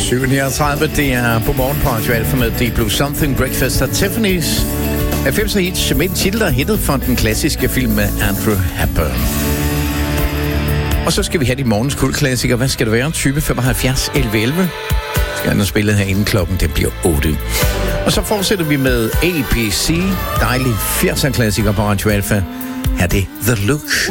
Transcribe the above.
7:39, det er på morgen på Radio Alfa med Deep Blue Something, Breakfast at Tiffany's. 90'er hits med en titel, der er hittet fra den klassiske film med Andrew Hepburn. Og så skal vi have de morgens kultklassiker. Hvad skal det være? Type 75 11 11. Skal han have spillet her inden klokken, det bliver 8. Og så fortsætter vi med ABC, dejlig 80'er klassiker på Radio Alfa. Her er det The Look.